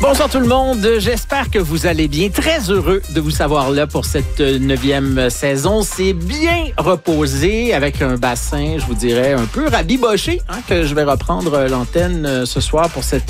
Bonsoir tout le monde, j'espère que vous allez bien. Très heureux de vous savoir là pour cette 9e saison. C'est bien reposé avec un bassin, je vous dirais, un peu rabiboché, que je vais reprendre l'antenne ce soir pour cette